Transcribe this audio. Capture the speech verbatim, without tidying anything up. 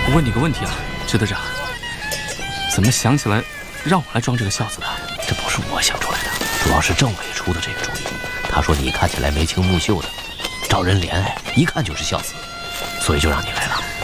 我问你个问题啊，支队长，怎么想起来让我来装这个孝子的？ 这不是我想出来的，主要是政委出的这个主意。他说你看起来眉清目秀的，招人怜爱，一看就是孝子，所以就让你来了。